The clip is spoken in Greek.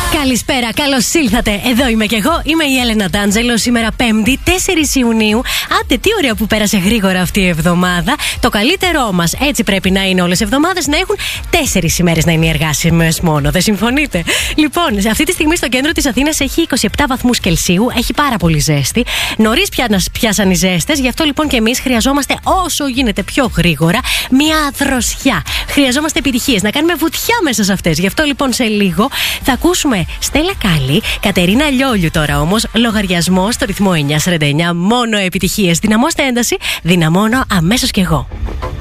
Καλησπέρα, καλώς ήλθατε. Εδώ είμαι κι εγώ, είμαι η Έλενα Ντάντζελο. Σήμερα 5η, 4 Ιουνίου. Άντε, τι ωραία που πέρασε γρήγορα αυτή η εβδομάδα. Το καλύτερό μας, έτσι πρέπει να είναι όλες οι εβδομάδες, να έχουν 4 ημέρες να είναι οι εργάσιμες μόνο. Δεν συμφωνείτε? Λοιπόν, αυτή τη στιγμή στο κέντρο της Αθήνας έχει 27 βαθμούς Κελσίου, έχει πάρα πολύ ζέστη. Νωρίς πιάσαν οι ζέστες, γι' αυτό λοιπόν και εμείς χρειαζόμαστε όσο γίνεται πιο γρήγορα μια δροσιά. Χρειαζόμαστε επιτυχίες, να κάνουμε βουτιά μέσα σε αυτές. Γι' αυτό λοιπόν σε λίγο θα ακούσουμε Στέλλα Κάλλη, Κατερίνα Λιόλιου τώρα όμως, λογαριασμό στο ρυθμό 949, μόνο επιτυχίες. Δυναμώστε ένταση, δυναμώνω αμέσως κι εγώ.